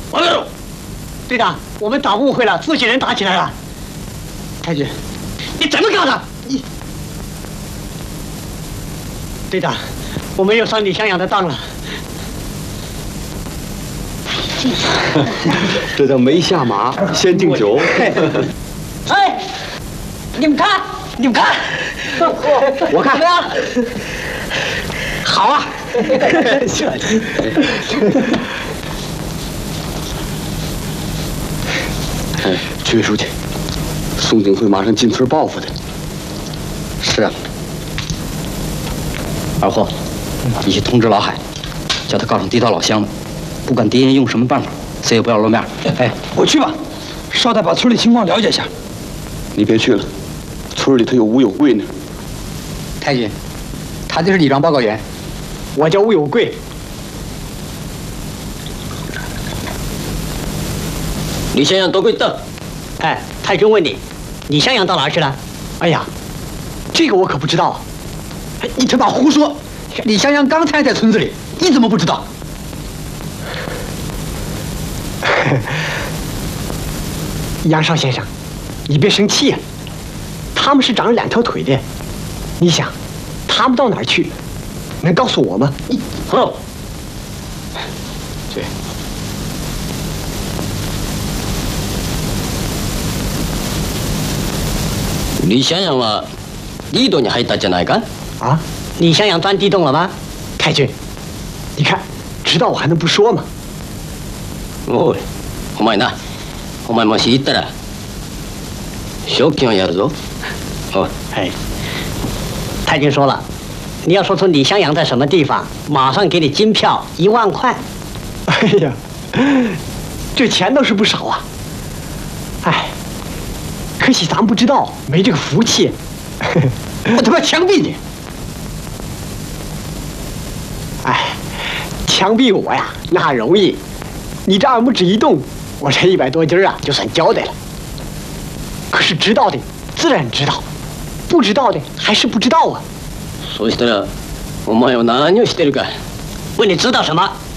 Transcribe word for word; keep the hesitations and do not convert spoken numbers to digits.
完了！ 队长，我们打误会了，自己人打起来了。太君，你怎么搞的？你，队长，我们又上李襄阳的当了。 这叫没下马先敬酒。 哎，你们看，你们看， 我看怎么样？好啊！ 哎，区委书记，宋景会马上进村报复的。 是啊。二货，你去通知老海，叫他告上地道老乡了，不管敌人用什么办法，谁也不要露面。 哎，我去吧，捎带把村里情况了解一下。 你别去了，村里头有吴有贵呢。 太君，他就是李庄报告员。 我叫吴有贵。 李襄阳都归到。 哎，太君问你，李襄阳到哪儿去了？哎呀，这个我可不知道。 你他妈胡说！李襄阳刚才在村子里，你怎么不知道？ 杨少先生，你别生气呀、啊。他们是长着两条腿的，你想，他们到哪儿去？能告诉我吗？你哦，对。李襄陽はリードに入ったんじゃないか？ 啊，李襄陽钻地洞了吗？太君，你看，知道我还能不说吗？ おい、お前な、お前もし行ったら賞金をやるぞ。哦， 哎，太君说了，你要说出李襄陽在什么地方，马上给你金票一万块。哎呀，这钱倒是不少啊。哎。可惜咱不知道，没这个福气。 我他妈枪毙你！ 哎，枪毙我呀，那容易。你这二拇指一动，我这一百多斤啊，就算交代了。可是知道的自然知道，不知道的还是不知道啊。 そうしたら、お前は何をしてるか。 问你知道什么？